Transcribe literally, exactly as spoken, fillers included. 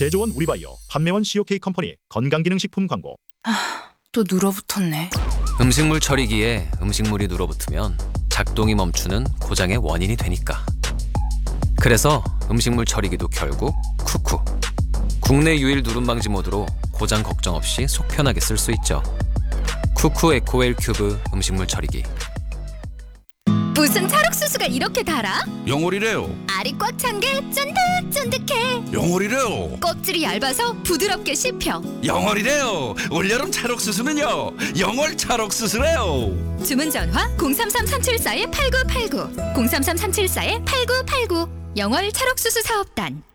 제조원 우리바이오, 판매원 씨오케이 컴퍼니 건강기능식품 광고. 또 눌어붙었네. 음식물 처리기에 음식물이 눌어붙으면 작동이 멈추는 고장의 원인이 되니까. 그래서 음식물 처리기도 결국 쿠쿠. 국내 유일 누름 방지 모드로 고장 걱정 없이 속 편하게 쓸 수 있죠. 쿠쿠 에코웰 큐브 음식물 처리기. 무슨 찰옥수수가 이렇게 달아? 영월이래요. 알이 꽉 찬 게 쫀득쫀득해. 영월이래요. 껍질이 얇아서 부드럽게 씹혀. 영월이래요. 올여름 찰옥수수는요. 영월 찰옥수수래요. 주문 전화 공삼삼 삼칠사 팔구팔구 공삼삼 삼칠사 팔구팔구 영월 찰옥수수 사업단.